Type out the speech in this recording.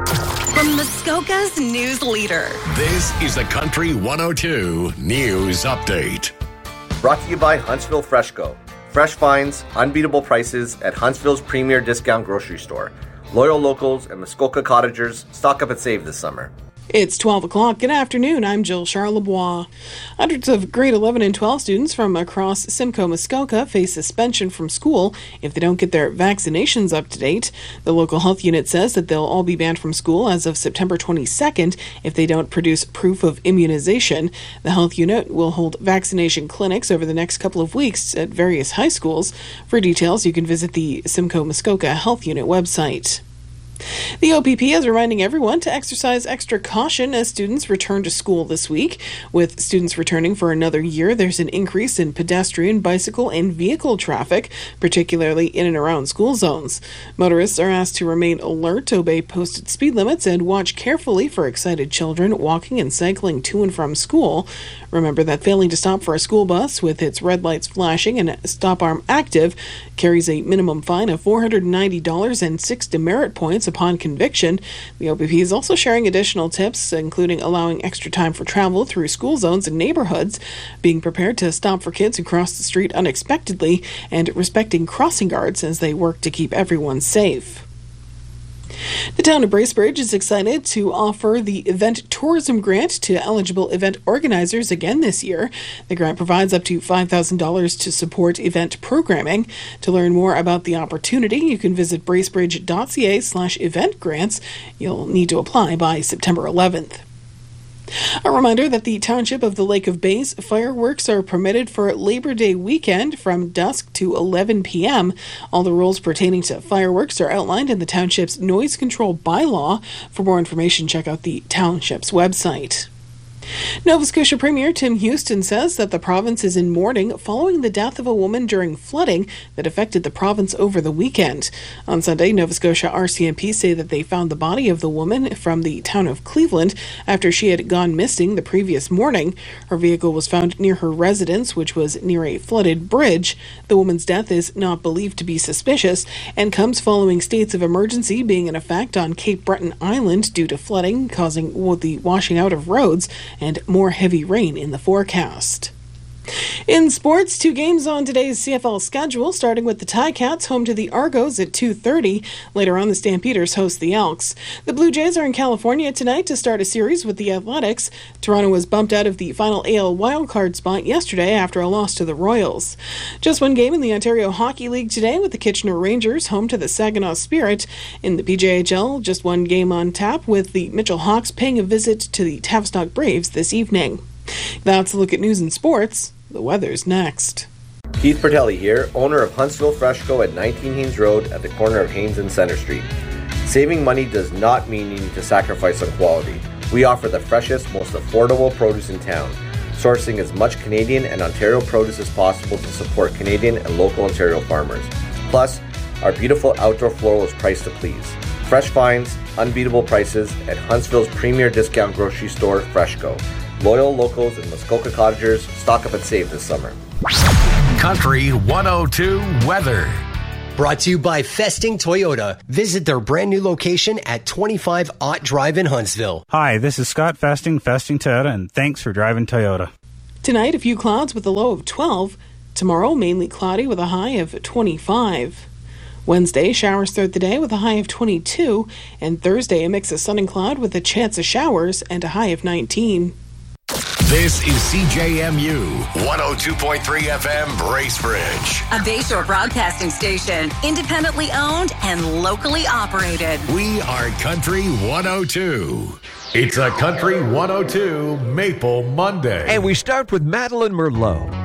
From Muskoka's news leader. This is the Country 102 News Update. Brought to you by Huntsville Freshco. Fresh finds, unbeatable prices at Huntsville's premier discount grocery store. Loyal locals and Muskoka cottagers stock up and save this summer. It's 12 o'clock. Good afternoon. I'm Jill Charlebois. Hundreds of grade 11 and 12 students from across Simcoe Muskoka face suspension from school if they don't get their vaccinations up to date. The local health unit says that they'll all be banned from school as of September 22nd if they don't produce proof of immunization. The health unit will hold vaccination clinics over the next couple of weeks at various high schools. For details, you can visit the Simcoe Muskoka Health Unit website. The OPP is reminding everyone to exercise extra caution as students return to school this week. With students returning for another year, there's an increase in pedestrian, bicycle, and vehicle traffic, particularly in and around school zones. Motorists are asked to remain alert, obey posted speed limits, and watch carefully for excited children walking and cycling to and from school. Remember that failing to stop for a school bus with its red lights flashing and stop arm active carries a minimum fine of $490 and 6 demerit points upon conviction. The OPP is also sharing additional tips, including allowing extra time for travel through school zones and neighborhoods, being prepared to stop for kids who cross the street unexpectedly, and respecting crossing guards as they work to keep everyone safe. The town of Bracebridge is excited to offer the Event Tourism Grant to eligible event organizers again this year. The grant provides up to $5,000 to support event programming. To learn more about the opportunity, you can visit bracebridge.ca/event grants. You'll need to apply by September 11th. A reminder that the Township of the Lake of Bays fireworks are permitted for Labor Day weekend from dusk to 11 p.m. All the rules pertaining to fireworks are outlined in the Township's noise control bylaw. For more information, check out the Township's website. Nova Scotia Premier Tim Houston says that the province is in mourning following the death of a woman during flooding that affected the province over the weekend. On Sunday, Nova Scotia RCMP say that they found the body of the woman from the town of Cleveland after she had gone missing the previous morning. Her vehicle was found near her residence, which was near a flooded bridge. The woman's death is not believed to be suspicious and comes following states of emergency being in effect on Cape Breton Island due to flooding, causing the washing out of roads and more heavy rain in the forecast. In sports, 2 games on today's CFL schedule, starting with the Ticats home to the Argos at 2:30. Later on, the Stampeders host the Elks. The Blue Jays are in California tonight to start a series with the Athletics. Toronto was bumped out of the final AL wildcard spot yesterday after a loss to the Royals. Just one game in the Ontario Hockey League today with the Kitchener Rangers home to the Saginaw Spirit. In the PJHL, just one game on tap with the Mitchell Hawks paying a visit to the Tavistock Braves this evening. That's a look at news and sports. The weather's next. Keith Bertelli here, owner of Huntsville Freshco at 19 Haynes Road at the corner of Haynes and Center Street. Saving money does not mean you need to sacrifice on quality. We offer the freshest, most affordable produce in town, sourcing as much Canadian and Ontario produce as possible to support Canadian and local Ontario farmers. Plus, our beautiful outdoor floral is priced to please. Fresh finds, unbeatable prices at Huntsville's premier discount grocery store, Freshco. Loyal locals and Muskoka cottagers stock up and save this summer. Country 102 weather. Brought to you by Festing Toyota. Visit their brand new location at 25 Ott Drive in Huntsville. Hi, this is Scott Festing Toyota, and thanks for driving Toyota. Tonight, a few clouds with a low of 12. Tomorrow, mainly cloudy with a high of 25. Wednesday, showers throughout the day with a high of 22. And Thursday, a mix of sun and cloud with a chance of showers and a high of 19. This is CJMU 102.3 FM Bracebridge. A Bayshore broadcasting station, independently owned and locally operated. We are Country 102. It's a Country 102 Maple Monday. And we start with Madeline Merlot.